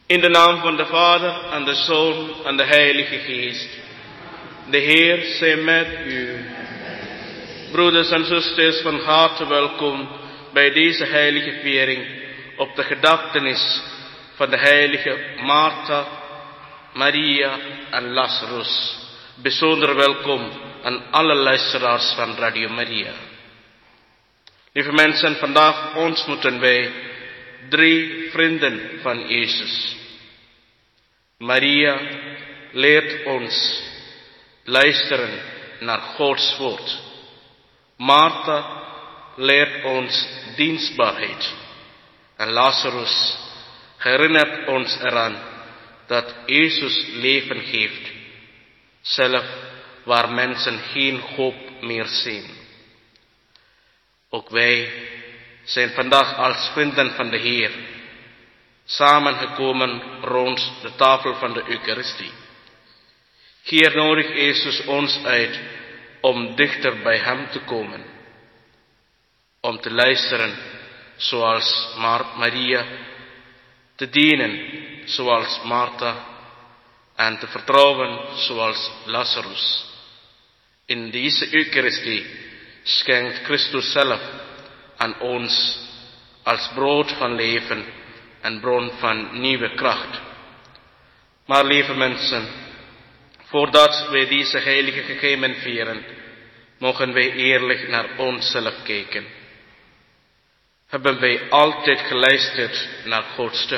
In de naam van de Vader en de Zoon en de Heilige Geest. De Heer zij met u. Broeders en zusters, van harte welkom bij deze heilige viering op de gedachtenis van de heilige Martha, Maria en Lazarus. Bijzonder welkom aan alle luisteraars van Radio Maria. Lieve mensen, vandaag ontmoeten wij 3 vrienden van Jezus. Maria leert ons luisteren naar Gods woord. Martha leert ons dienstbaarheid. En Lazarus herinnert ons eraan dat Jezus leven geeft, zelf waar mensen geen hoop meer zien. Ook wij zijn vandaag als vrienden van de Heer samengekomen rond de tafel van de Eucharistie. Hier nodigt Jezus ons uit om dichter bij Hem te komen, om te luisteren zoals Maria, te dienen zoals Martha en te vertrouwen zoals Lazarus. In deze Eucharistie schenkt Christus zelf aan ons als brood van leven en bron van nieuwe kracht. Maar lieve mensen, voordat wij deze heilige gegeven vieren, mogen wij eerlijk naar onszelf kijken. Hebben wij altijd geluisterd naar Gods stem?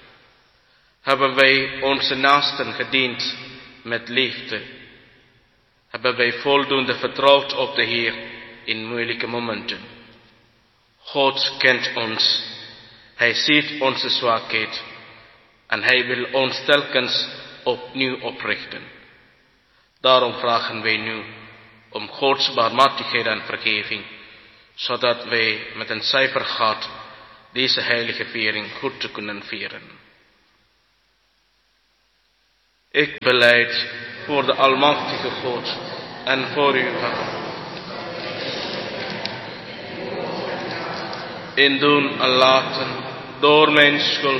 Hebben wij onze naasten gediend met liefde? Hebben wij voldoende vertrouwd op de Heer in moeilijke momenten? God kent ons. Hij ziet onze zwakheid en Hij wil ons telkens opnieuw oprichten. Daarom vragen wij nu om Gods barmhartigheid en vergeving, zodat wij met een zuiver hart deze heilige viering goed te kunnen vieren. Ik belijd voor de Almachtige God en voor u, in doen en laten, door mijn schuld,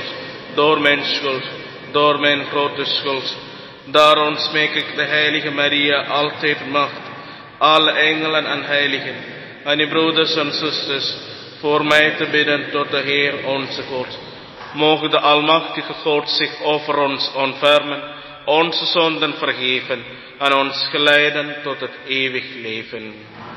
door mijn grote schuld. Daarom smeek ik de heilige Maria, altijd macht, alle engelen en heiligen, en uw broeders en zusters, voor mij te bidden tot de Heer onze God. Moge de Almachtige God zich over ons ontfermen, onze zonden vergeven en ons geleiden tot het eeuwig leven.